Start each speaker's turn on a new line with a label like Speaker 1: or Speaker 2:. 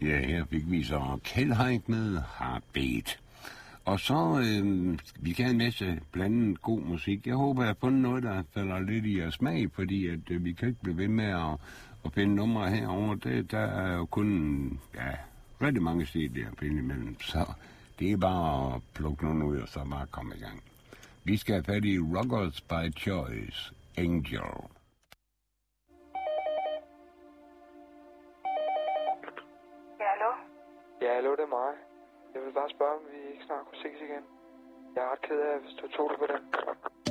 Speaker 1: Ja, her fik vi så Kjellheit med Heartbeat. Og så, vi kan have en masse blandet god musik. Jeg håber, jeg har fundet noget, der falder lidt i jeres smag, fordi at, vi kan ikke blive ved med at finde numre herovre. Der er jo kun, rigtig mange CD'er at finde imellem, så det er bare at plukke nogen ud, og så bare komme i gang. Vi skal have fat i Rockers by Choice, Angel.
Speaker 2: Ja, hallo?
Speaker 3: Ja, hallo, det er mig. Jeg vil bare spørge, om vi ikke snart kunne ses igen. Jeg er ret ked af, hvis du tog det på den.